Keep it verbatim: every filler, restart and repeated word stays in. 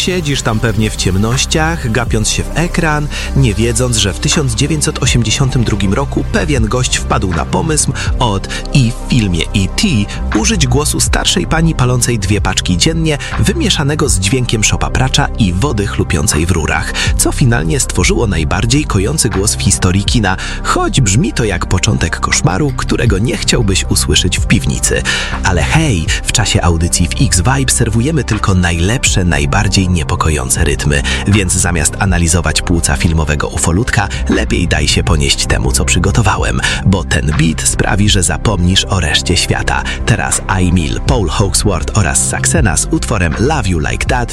Siedzisz tam pewnie w ciemnościach, gapiąc się w ekran, nie wiedząc, że w tysiąc dziewięćset osiemdziesiątym drugim roku pewien gość wpadł na pomysł od i w filmie E T użyć głosu starszej pani palącej dwie paczki dziennie, wymieszanego z dźwiękiem szopa pracza i wody chlupiącej w rurach, co finalnie stworzyło najbardziej kojący głos w historii kina, choć brzmi to jak początek koszmaru, którego nie chciałbyś usłyszeć w piwnicy. Ale hej, w czasie audycji w X-Vibe serwujemy tylko najlepsze, najbardziej niepokojące rytmy, więc zamiast analizować płuca filmowego ufolutka, lepiej daj się ponieść temu, co przygotowałem, bo ten beat sprawi, że zapomnisz o reszcie świata. Teraz I Mill, Paul Hawksworth oraz Saxena z utworem Love You Like That